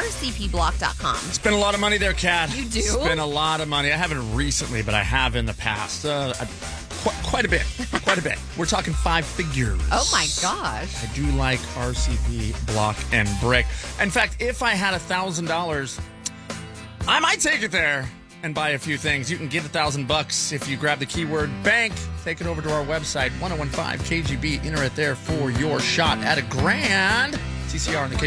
rcpblock.com. Spend a lot of money there, Kat. You do? Spend a lot of money. I haven't recently, but I have in the past. Quite a bit. Quite a bit. We're talking 5 figures. Oh, my gosh. I do like RCP Block and Brick. In fact, if I had $1,000, I might take it there and buy a few things. You can get $1,000 if you grab the keyword bank. Take it over to our website, 1015 KGB. Enter it there for your shot at $1,000. CCR and the